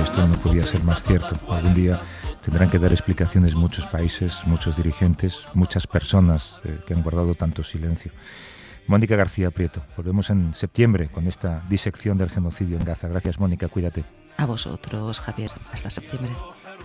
esto no podía ser más cierto. Algún día tendrán que dar explicaciones muchos países, muchos dirigentes, muchas personas que han guardado tanto silencio. Mónica García Prieto, volvemos en septiembre con esta disección del genocidio en Gaza. Gracias, Mónica, cuídate. A vosotros, Javier. Hasta septiembre.